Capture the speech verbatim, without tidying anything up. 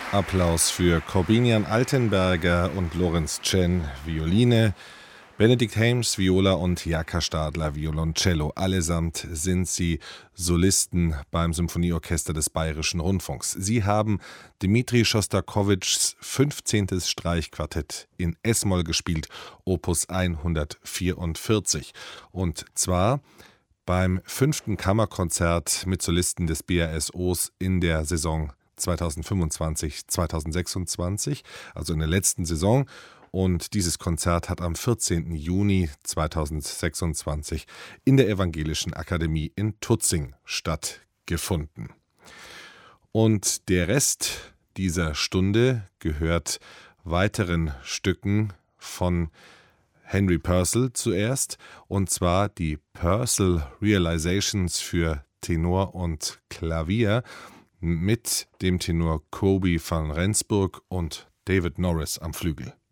Applaus für Korbinian Altenberger und Lorenz Chen, Violine, Benedikt Helms, Viola und Jaka Stadler, Violoncello. Allesamt sind sie Solisten beim Symphonieorchester des Bayerischen Rundfunks. Sie haben Dmitri Schostakowitschs fünfzehntes Streichquartett in S-Moll gespielt, Opus hundertvierundvierzig. Und zwar beim fünften Kammerkonzert mit Solisten des B R S Os in der Saison zweitausendfünfundzwanzig zweitausendsechsundzwanzig, also in der letzten Saison. Und dieses Konzert hat am vierzehnten Juni zweitausendsechsundzwanzig in der Evangelischen Akademie in Tutzing stattgefunden. Und der Rest dieser Stunde gehört weiteren Stücken von Henry Purcell zuerst, und zwar die Purcell Realizations für Tenor und Klavier mit dem Tenor Kobi van Rensburg und David Norris am Flügel.